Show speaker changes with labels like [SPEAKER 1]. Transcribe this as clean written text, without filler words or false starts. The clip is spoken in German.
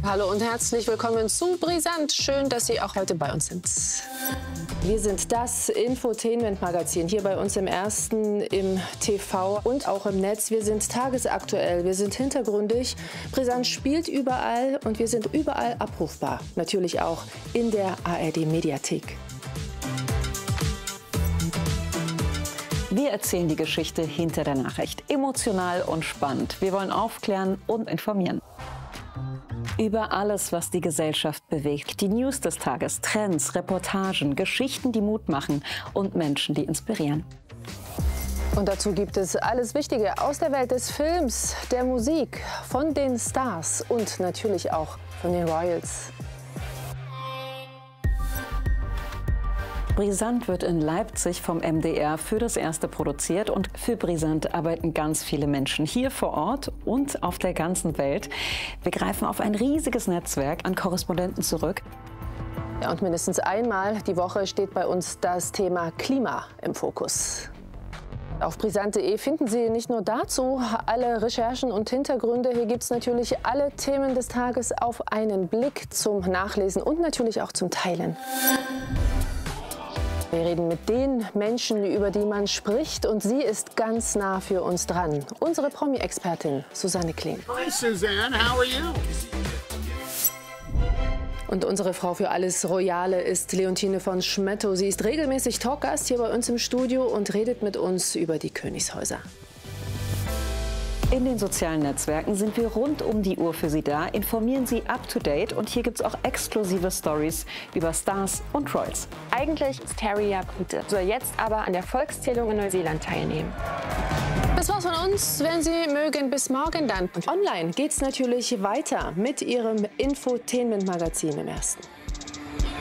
[SPEAKER 1] Hallo und herzlich willkommen zu Brisant. Schön, dass Sie auch heute bei uns sind. Wir sind das Infotainment-Magazin hier bei uns im Ersten, im TV und auch im Netz. Wir sind tagesaktuell, wir sind hintergründig. Brisant spielt überall und wir sind überall abrufbar. Natürlich auch in der ARD-Mediathek.
[SPEAKER 2] Wir erzählen die Geschichte hinter der Nachricht. Emotional und spannend. Wir wollen aufklären und informieren. Über alles, was die Gesellschaft bewegt. Die News des Tages, Trends, Reportagen, Geschichten, die Mut machen und Menschen, die inspirieren.
[SPEAKER 1] Und dazu gibt es alles Wichtige aus der Welt des Films, der Musik, von den Stars und natürlich auch von den Royals.
[SPEAKER 2] Brisant wird in Leipzig vom MDR für das Erste produziert und für Brisant arbeiten ganz viele Menschen hier vor Ort und auf der ganzen Welt. Wir greifen auf ein riesiges Netzwerk an Korrespondenten zurück.
[SPEAKER 1] Ja, und mindestens einmal die Woche steht bei uns das Thema Klima im Fokus. Auf brisant.de finden Sie nicht nur dazu alle Recherchen und Hintergründe. Hier gibt es natürlich alle Themen des Tages auf einen Blick zum Nachlesen und natürlich auch zum Teilen. Wir reden mit den Menschen, über die man spricht, und sie ist ganz nah für uns dran. Unsere Promi-Expertin Susanne Klehm.
[SPEAKER 3] Hi Suzanne, how are you?
[SPEAKER 1] Und unsere Frau für alles Royale ist Leontine von Schmettow. Sie ist regelmäßig Talkgast hier bei uns im Studio und redet mit uns über die Königshäuser.
[SPEAKER 2] In den sozialen Netzwerken sind wir rund um die Uhr für Sie da, informieren Sie up to date und hier gibt es auch exklusive Stories über Stars und Royals.
[SPEAKER 4] Eigentlich ist Harry ja Brite, soll jetzt aber an der Volkszählung in Neuseeland teilnehmen.
[SPEAKER 1] Das war's von uns. Wenn Sie mögen, bis morgen dann. Und online geht's natürlich weiter mit Ihrem Infotainment-Magazin im Ersten.